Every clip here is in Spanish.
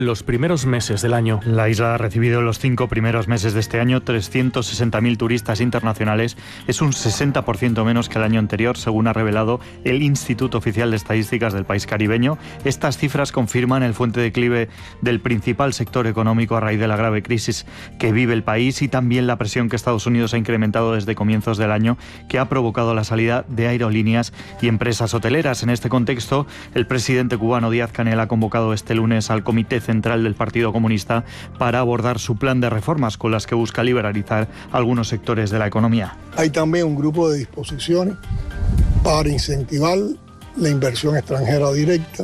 los primeros meses del año. La isla ha recibido los 5 primeros meses de este año 360.000 turistas internacionales. Es un 60% menos que el año anterior, según ha revelado el Instituto Oficial de Estadísticas del país caribeño. Estas cifras confirman el fuerte declive del principal sector económico a raíz de la grave crisis que vive el país y también la presión que Estados Unidos ha incrementado desde comienzos del año, que ha provocado la salida de aerolíneas y empresas hoteleras. En este contexto, el presidente cubano Díaz-Canel ha convocado este lunes al Comité Central del Partido Comunista para abordar su plan de reformas con las que busca liberalizar algunos sectores de la economía. Hay también un grupo de disposiciones para incentivar la inversión extranjera directa.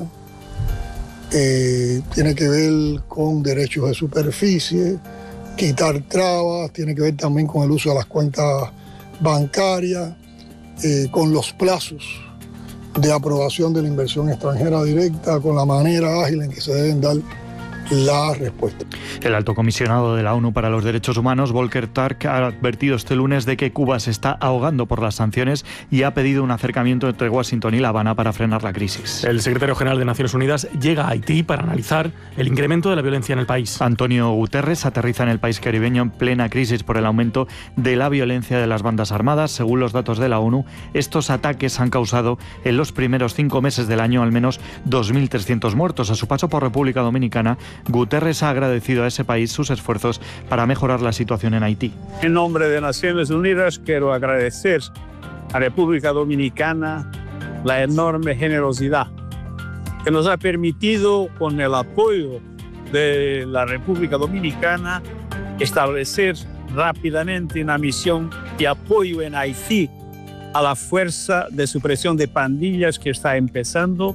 Tiene que ver con derechos de superficie, quitar trabas, tiene que ver también con el uso de las cuentas bancarias, con los plazos de aprobación de la inversión extranjera directa, con la manera ágil en que se deben dar la respuesta. El alto comisionado de la ONU para los Derechos Humanos, Volker Turk, ha advertido este lunes de que Cuba se está ahogando por las sanciones y ha pedido un acercamiento entre Washington y La Habana para frenar la crisis. El secretario general de Naciones Unidas llega a Haití para analizar el incremento de la violencia en el país. Antonio Guterres aterriza en el país caribeño en plena crisis por el aumento de la violencia de las bandas armadas. Según los datos de la ONU, estos ataques han causado en los primeros 5 meses del año al menos 2.300 muertos. A su paso por República Dominicana, Guterres ha agradecido a ese país sus esfuerzos para mejorar la situación en Haití. En nombre de Naciones Unidas quiero agradecer a República Dominicana la enorme generosidad que nos ha permitido, con el apoyo de la República Dominicana, establecer rápidamente una misión de apoyo en Haití a la fuerza de supresión de pandillas que está empezando.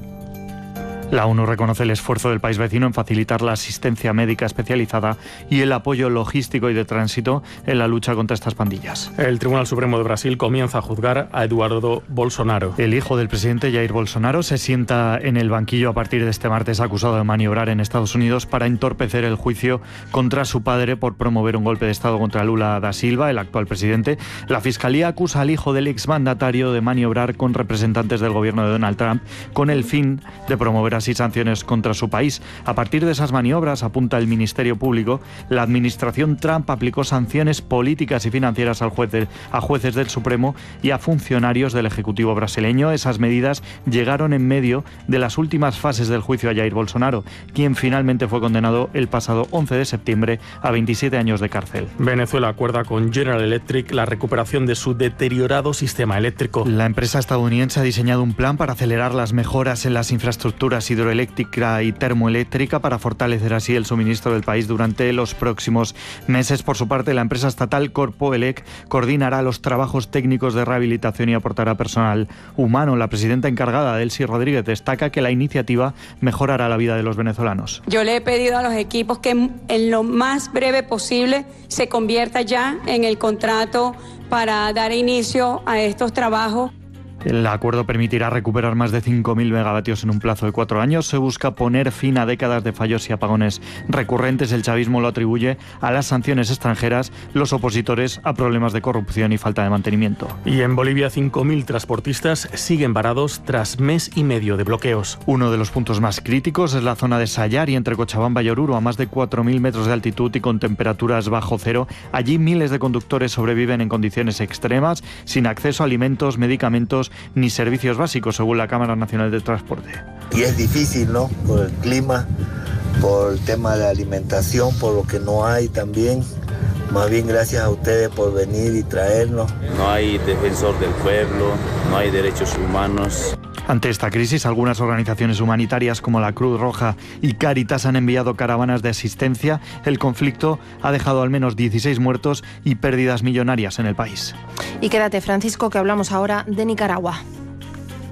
La ONU reconoce el esfuerzo del país vecino en facilitar la asistencia médica especializada y el apoyo logístico y de tránsito en la lucha contra estas pandillas. El Tribunal Supremo de Brasil comienza a juzgar a Eduardo Bolsonaro. El hijo del presidente Jair Bolsonaro se sienta en el banquillo a partir de este martes, acusado de maniobrar en Estados Unidos para entorpecer el juicio contra su padre por promover un golpe de Estado contra Lula da Silva, el actual presidente. La Fiscalía acusa al hijo del exmandatario de maniobrar con representantes del gobierno de Donald Trump con el fin de promover y sanciones contra su país. A partir de esas maniobras, apunta el Ministerio Público, la administración Trump aplicó sanciones políticas y financieras a jueces del Supremo y a funcionarios del Ejecutivo brasileño. Esas medidas llegaron en medio de las últimas fases del juicio a Jair Bolsonaro, quien finalmente fue condenado el pasado 11 de septiembre a 27 años de cárcel. Venezuela acuerda con General Electric la recuperación de su deteriorado sistema eléctrico. La empresa estadounidense ha diseñado un plan para acelerar las mejoras en las infraestructuras hidroeléctrica y termoeléctrica para fortalecer así el suministro del país durante los próximos meses. Por su parte, la empresa estatal Corpoelec coordinará los trabajos técnicos de rehabilitación y aportará personal humano. La presidenta encargada, Delcy Rodríguez, destaca que la iniciativa mejorará la vida de los venezolanos. Yo le he pedido a los equipos que en lo más breve posible se convierta ya en el contrato para dar inicio a estos trabajos. El acuerdo permitirá recuperar más de 5.000 megavatios en un plazo de 4 años. Se busca poner fin a décadas de fallos y apagones recurrentes. El chavismo lo atribuye a las sanciones extranjeras, los opositores a problemas de corrupción y falta de mantenimiento. Y en Bolivia, 5.000 transportistas siguen varados tras mes y medio de bloqueos. Uno de los puntos más críticos es la zona de Sayari, entre Cochabamba y Oruro, a más de 4.000 metros de altitud y con temperaturas bajo cero. Allí miles de conductores sobreviven en condiciones extremas, sin acceso a alimentos, medicamentos ni servicios básicos, según la Cámara Nacional de Transporte. Y es difícil, ¿no? Por el clima, por el tema de la alimentación, por lo que no hay también. Más bien gracias a ustedes por venir y traernos. No hay defensor del pueblo, no hay derechos humanos. Ante esta crisis, algunas organizaciones humanitarias como la Cruz Roja y Cáritas han enviado caravanas de asistencia. El conflicto ha dejado al menos 16 muertos y pérdidas millonarias en el país. Y quédate, Francisco, que hablamos ahora de Nicaragua.